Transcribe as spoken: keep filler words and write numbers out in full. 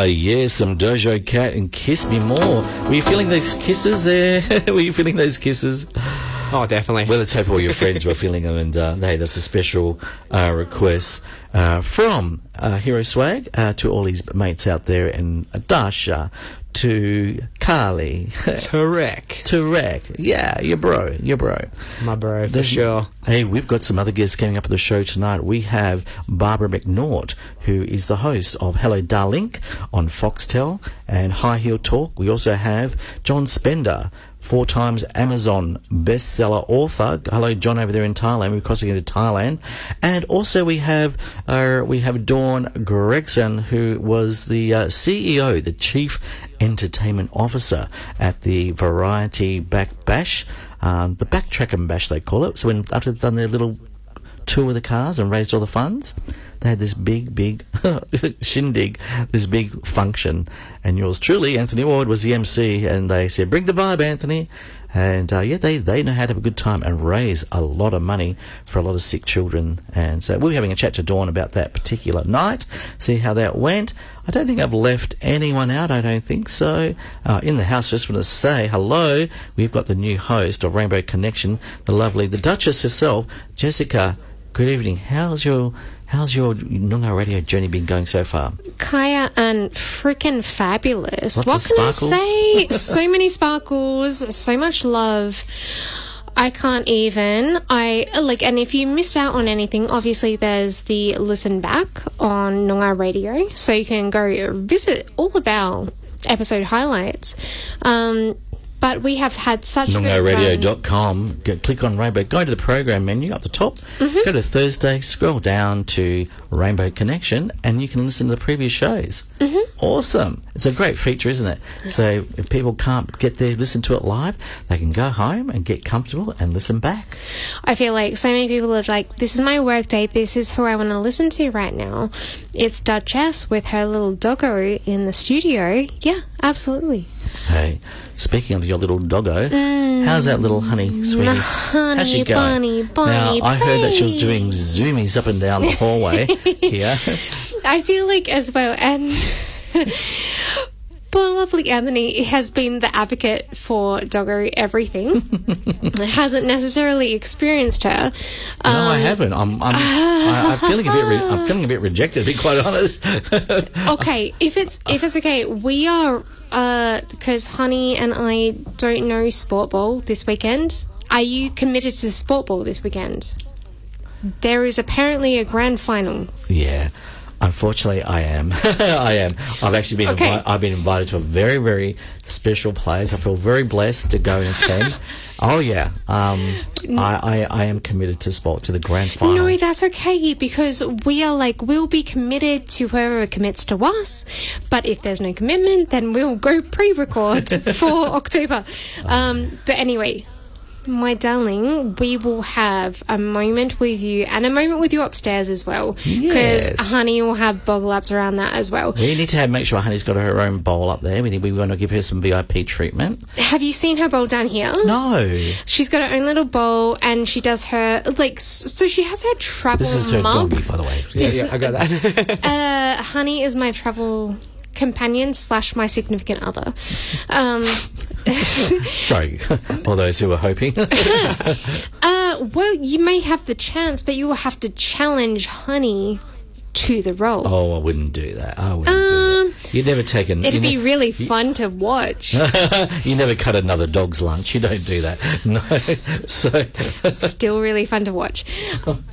yeah, some Dojo Cat and Kiss Me More. Were you feeling those kisses there? Were you feeling those kisses? Oh, definitely. Well, let's hope all your friends were feeling them. And uh, hey, that's a special uh, request uh, from uh, Hero Swag uh, to all his mates out there, and Dasha, to Carly, Tarek. Tarek. Yeah, your bro, your bro. My bro, for There's- sure. Hey, we've got some other guests coming up at the show tonight. We have Barbara McNaught, who is the host of Hello Darlink on Foxtel and High Heel Talk. We also have John Spender, four times Amazon bestseller author. Hello, John, over there in Thailand. We're crossing into Thailand. And also we have uh, we have Dawn Gregson, who was the uh, C E O, the Chief Entertainment Officer at the Variety Back Bash, um, the Backtrack and Bash they call it. So when after they've done their little tour of the cars and raised all the funds, they had this big, big shindig, this big function. And yours truly, Anthony Ward, was the M C, and they said, bring the vibe, Anthony. And uh, yeah, they, they know how to have a good time and raise a lot of money for a lot of sick children. And so we'll be having a chat to Dawn about that particular night, see how that went. I don't think I've left anyone out, I don't think so. Uh, in the house, just want to say hello. We've got the new host of Rainbow Connection, the lovely, the Duchess herself, Jessica. Good evening. How's your how's your Noongar radio journey been going so far? Kaya and freaking fabulous. Lots what of can sparkles? I say? So many sparkles, so much love. I can't even. I like, and if you missed out on anything, obviously there's the listen back on Noongar Radio, so you can go visit all of our episode highlights. Um, But we have had such good Noongar radio fun. dot com. Go, click on Rainbow. Go to the program menu up the top. Mm-hmm. Go to Thursday. Scroll down to Rainbow Connection, and you can listen to the previous shows. Mm-hmm. Awesome! It's a great feature, isn't it? So if people can't get there, listen to it live, they can go home and get comfortable and listen back. I feel like so many people are like, this is my work day, this is who I want to listen to right now. It's Duchess with her little doggo in the studio. Yeah, absolutely. Hey, speaking of your little doggo, how's that little honey, sweetie? Honey, How's she going? bunny, bunny, now, I heard that she was babe. doing zoomies up and down the hallway here. I feel like as well, and poor lovely Anthony has been the advocate for doggo everything. Hasn't necessarily experienced her. No, I Um, haven't. I'm, I'm, I, I'm feeling a bit. Re- I'm feeling a bit rejected, to be quite honest. Okay, if it's if it's okay, we are because Honey and I don't know Sport Ball this weekend. Are you committed to Sport Ball this weekend? There is apparently a grand final. Yeah, unfortunately, I am. I am. I've actually been. Okay. Invi- I've been invited to a very, very special place. I feel very blessed to go and attend. Oh yeah. Um, I, I, I am committed to sport to the grand final. No, that's okay because we are like we'll be committed to whoever commits to us. But if there's no commitment, then we'll go pre-record for October. Um, but anyway. My darling, we will have a moment with you and a moment with you upstairs as well. Because Yes. Honey will have boggle ups around that as well. We need to have, make sure Honey's got her own bowl up there. We need, we want to give her some V I P treatment. Have you seen her bowl down here? No, She's got her own little bowl and she does her, like, s- so she has her travel this is her mug. doggy, by the way. Yeah, yeah, I got that. Uh, Honey is my travel companion slash my significant other. Um, Sorry, all those who were hoping. uh, well, you may have the chance, but you will have to challenge Honey to the role. Oh, I wouldn't do that. I wouldn't Um, do that. You'd never take an. It'd you be ne- really fun to watch. you never cut another dog's lunch. You don't do that. No. So Still really fun to watch.